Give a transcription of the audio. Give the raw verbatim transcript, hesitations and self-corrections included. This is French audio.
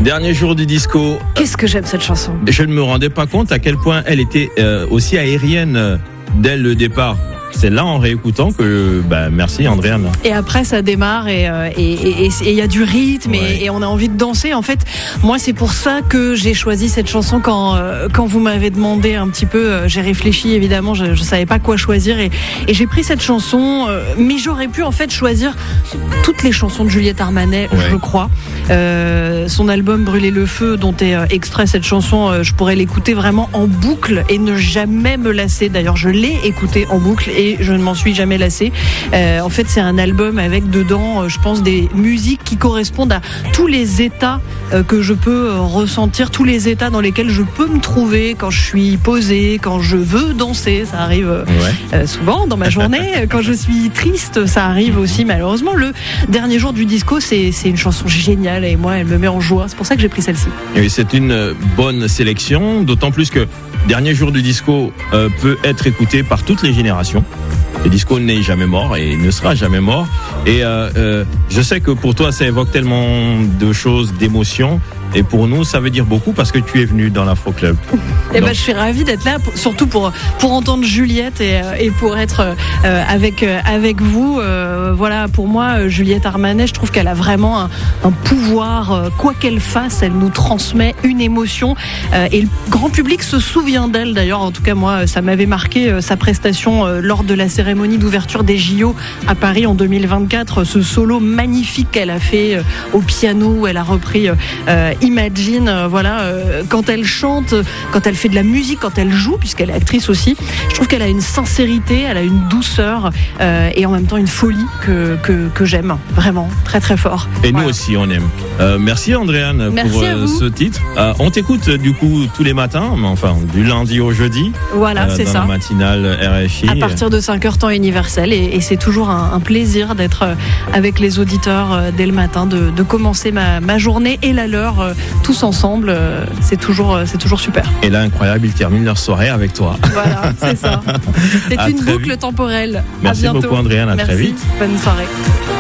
Dernier jour du disco. Qu'est-ce que j'aime cette chanson. Je ne me rendais pas compte à quel point elle était euh, aussi aérienne euh, dès le départ. C'est là en réécoutant que bah merci Andréane. Et après ça démarre et euh, et il y a du rythme ouais. et, et on a envie de danser. En fait, moi c'est pour ça que j'ai choisi cette chanson quand euh, quand vous m'avez demandé un petit peu. Euh, j'ai réfléchi évidemment, je, je savais pas quoi choisir et, et j'ai pris cette chanson. Euh, mais j'aurais pu en fait choisir toutes les chansons de Juliette Armanet, ouais. je crois. Euh, son album Brûler le feu, dont est euh, extrait cette chanson, euh, je pourrais l'écouter vraiment en boucle et ne jamais me lasser. D'ailleurs, je l'ai écouté en boucle et et je ne m'en suis jamais lassée. Euh, en fait, c'est un album avec dedans, euh, je pense, des musiques qui correspondent à tous les états euh, que je peux euh, ressentir, tous les états dans lesquels je peux me trouver quand je suis posée, quand je veux danser. Ça arrive euh, ouais. euh, souvent dans ma journée. Quand je suis triste, ça arrive aussi malheureusement. Le dernier jour du disco, c'est, c'est une chanson géniale et moi, elle me met en joie. C'est pour ça que j'ai pris celle-ci. Et c'est une bonne sélection, d'autant plus que Dernier jour du disco euh, peut être écouté par toutes les générations. Le disco n'est jamais mort et ne sera jamais mort. Et euh, euh, je sais que pour toi, ça évoque tellement de choses, d'émotions. Et pour nous, ça veut dire beaucoup parce que tu es venu dans l'Afro Club. Et ben, je suis ravie d'être là, pour, surtout pour pour entendre Juliette et, et pour être euh, avec avec vous. Euh, voilà, pour moi, Juliette Armanet, je trouve qu'elle a vraiment un, un pouvoir. Euh, quoi qu'elle fasse, elle nous transmet une émotion. Euh, et le grand public se souvient d'elle. D'ailleurs, en tout cas, moi, ça m'avait marqué euh, sa prestation euh, lors de la cérémonie d'ouverture des J O à Paris en deux mille vingt-quatre. Ce solo magnifique qu'elle a fait euh, au piano, où elle a repris. Euh, Imagine, euh, voilà, euh, quand elle chante, quand elle fait de la musique, quand elle joue, puisqu'elle est actrice aussi, je trouve qu'elle a une sincérité, elle a une douceur euh, et en même temps une folie que, que, que j'aime vraiment très très fort. Et voilà. Nous aussi on aime. Euh, merci Andréane merci pour euh, ce titre. Euh, on t'écoute du coup tous les matins, mais enfin du lundi au jeudi. Voilà, euh, c'est dans ça. La matinale R F I. À partir de cinq heures temps universel et, et c'est toujours un, un plaisir d'être avec les auditeurs euh, dès le matin, de, de commencer ma, ma journée et la leur. Euh, tous ensemble, euh, c'est toujours, euh, c'est toujours super. Et là, incroyable, ils terminent leur soirée avec toi. Voilà, c'est ça. C'est à une boucle vite. Temporelle. Merci à bientôt. beaucoup, Andréane. À Merci. Très vite. Bonne soirée.